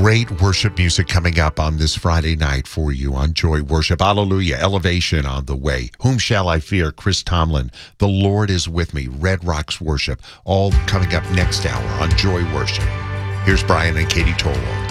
Great worship music coming up on this Friday night for you on Joy Worship. Hallelujah. Elevation on the way. Whom shall I fear? Chris Tomlin. The Lord is with me. Red Rocks Worship. All coming up next hour on Joy Worship. Here's Brian and Katie Tolo.